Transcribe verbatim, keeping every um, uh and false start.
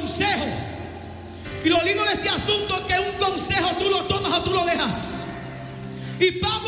consejo. Y lo lindo de este asunto es que un consejo tú lo tomas o tú lo dejas. Y Pablo